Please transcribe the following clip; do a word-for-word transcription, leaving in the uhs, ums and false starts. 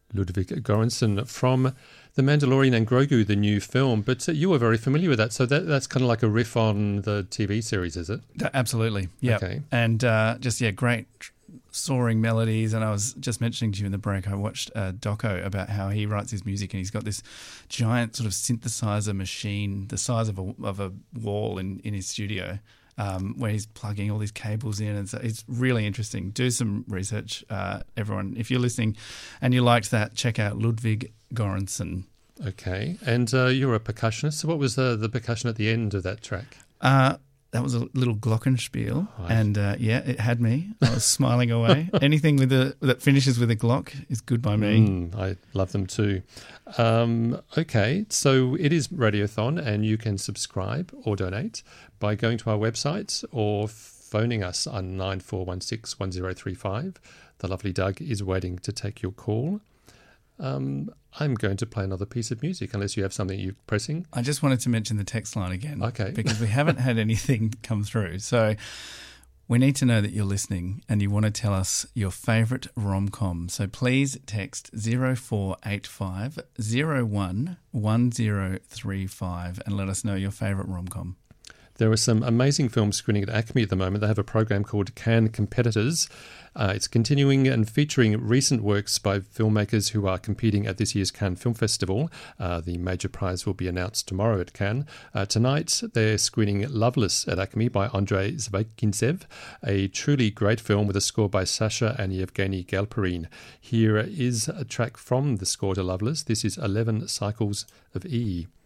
Ludwig Göransson from The Mandalorian and Grogu, the new film. But uh, you were very familiar with that, so that that's kind of like a riff on the T V series, is it? Absolutely, yeah. Okay. And uh, just, yeah, great soaring melodies. And I was just mentioning to you in the break, I watched a doco about how he writes his music, and he's got this giant sort of synthesizer machine the size of a, of a wall in, in his studio, um, where he's plugging all these cables in. And so it's really interesting. Do some research, uh, everyone. If you're listening and you liked that, check out Ludwig Göransson. Okay. And uh, you're a percussionist. So what was uh, the percussion at the end of that track? Uh, that was a little glockenspiel. Right. And uh, yeah, it had me. I was smiling away. Anything with a, that finishes with a glock is good by me. Mm, I love them too. Um, okay, so it is Radiothon, and you can subscribe or donate by going to our website or phoning us on nine four one six one zero three five. The lovely Doug is waiting to take your call. Um, I'm going to play another piece of music, unless you have something you're pressing. I just wanted to mention the text line again. Okay. Because we haven't had anything come through. So we need to know that you're listening and you want to tell us your favourite rom-com. So please text zero four eight five zero one one zero three five and let us know your favourite rom-com. There are some amazing films screening at ACMI at the moment. They have a program called Cannes Competitors. Uh, it's continuing and featuring recent works by filmmakers who are competing at this year's Cannes Film Festival. Uh, the major prize will be announced tomorrow at Cannes. Uh, tonight, they're screening Loveless at ACMI by Andrei Zvyagintsev, a truly great film with a score by Sasha and Yevgeny Galperin. Here is a track from the score to Loveless. This is eleven Cycles of E.